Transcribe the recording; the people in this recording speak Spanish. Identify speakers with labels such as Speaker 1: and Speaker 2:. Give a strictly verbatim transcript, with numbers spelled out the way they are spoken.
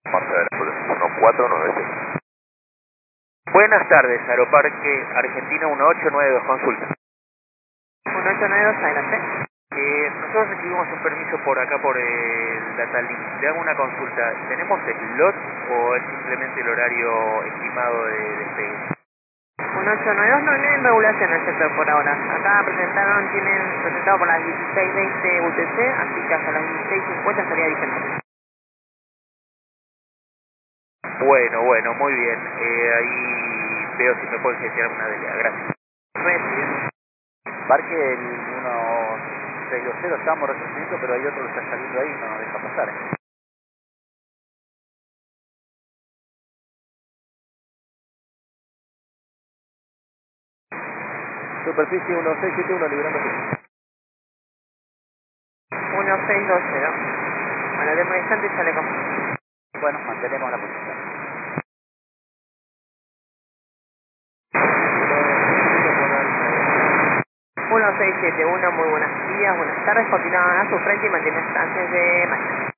Speaker 1: uno cuatro nueve seis.
Speaker 2: Buenas tardes, Aeroparque Argentina uno ocho nueve dos, consulta.
Speaker 3: uno ocho nueve dos, adelante.
Speaker 2: Eh, nosotros recibimos un permiso por acá por el Datalink. Le hago una consulta. ¿Tenemos slot o es simplemente el horario estimado de despegue?
Speaker 3: uno ocho nueve dos no tienen regulación en el sector por ahora. Acá presentaron, tienen presentado por las dieciséis veinte U T C, así que hasta las dieciséis cincuenta estaría vigente.
Speaker 2: Bueno, bueno, muy bien. Eh, ahí veo si me pueden gestionar una delegada. Gracias.
Speaker 3: Recién.
Speaker 1: Parque el uno seis dos cero estamos recibiendo, pero hay otro que está saliendo ahí y no nos deja pasar. ¿eh? Superficie uno seis siete uno, liberando.
Speaker 3: uno seis dos cero. Bueno, de un instante ya le confirmo.
Speaker 1: Bueno, mantenemos la posición.
Speaker 3: uno seis siete uno, muy buenos días, buenas tardes, continúan a su frente y mantienen estancias de máquina.